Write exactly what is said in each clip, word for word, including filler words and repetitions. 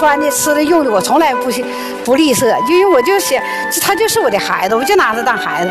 穿的、吃的、用的，我从来不不吝啬，因为我就想，他就是我的孩子，我就拿他当孩子。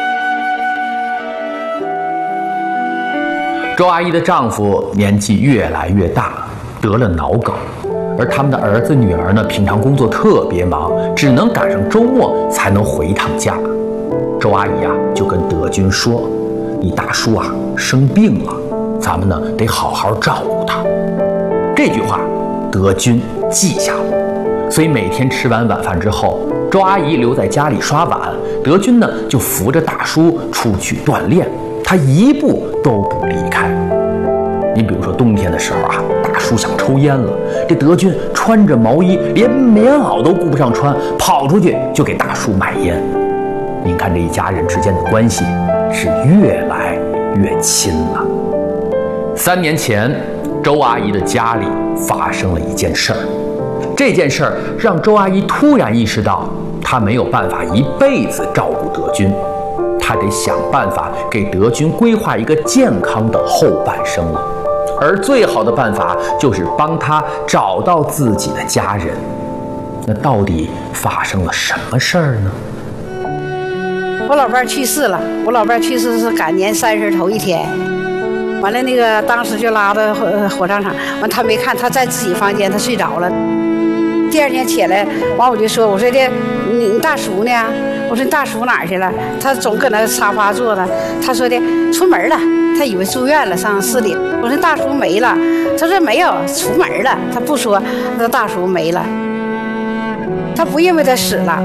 周阿姨的丈夫年纪越来越大，得了脑梗，而他们的儿子女儿呢，平常工作特别忙，只能赶上周末才能回一趟家。周阿姨啊，就跟德军说：“你大叔啊生病了，咱们呢得好好照顾他。”这句话，德军记下了。所以每天吃完晚饭之后，周阿姨留在家里刷碗，德军呢就扶着大叔出去锻炼，他一步都不离开。你比如说冬天的时候啊，大叔想抽烟了，这德军穿着毛衣，连棉袄都顾不上穿，跑出去就给大叔买烟。您看这一家人之间的关系是越来越亲了。三年前，周阿姨的家里发生了一件事儿，这件事儿让周阿姨突然意识到，她没有办法一辈子照顾德军，她得想办法给德军规划一个健康的后半生了。而最好的办法就是帮他找到自己的家人。那到底发生了什么事儿呢？ 我老伴去世了，我老伴去世是赶年三十头一天，完了那个当时就拉到火火葬场，完他没看，他在自己房间，他睡着了。第二天起来，完我就说，我说的你你大叔呢？我说你大叔哪儿去了？他总搁那沙发坐着。他说的出门了，他以为住院了，上市里。我说大叔没了，他说没有，出门了。他不说，那大叔没了。他不认为他死了。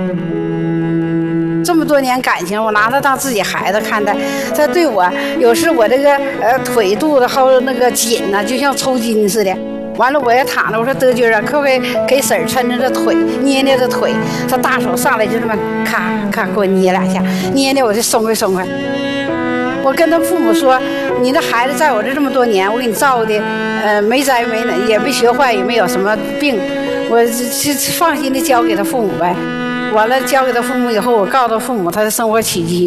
这么多年感情，我拿他当自己孩子看待。他对我有时我这个呃腿肚子还有那个紧呢、啊，就像抽筋似的。完了我也躺着，我说德军啊，可不可以给婶儿抻着这腿，捏捏这腿？他大手上来就这么咔咔给我捏两下，捏捏我就松快松快。我跟他父母说，你的孩子在我这这么多年，我给你照顾的，呃，没灾没难，也没学坏，也没有什么病，我就放心的交给他父母呗。完了交给他父母以后，我告诉他父母他的生活起居。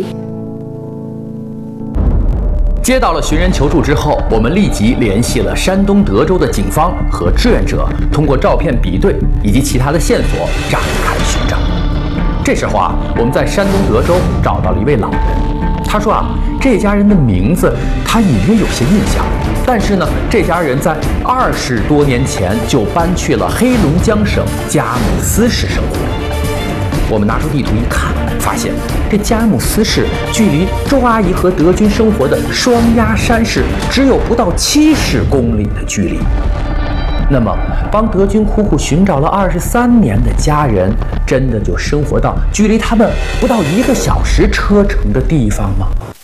接到了寻人求助之后，我们立即联系了山东德州的警方和志愿者，通过照片比对以及其他的线索展开寻找。这时候啊，我们在山东德州找到了一位老人，他说啊，这家人的名字他隐约有些印象，但是呢，这家人在二十多年前就搬去了黑龙江省佳木斯市生活。我们拿出地图一看，发现这佳木斯市距离周阿姨和德军生活的双鸭山市只有不到七十公里的距离。那么，帮德军苦苦寻找了二十三年的家人，真的就生活到距离他们不到一个小时车程的地方吗？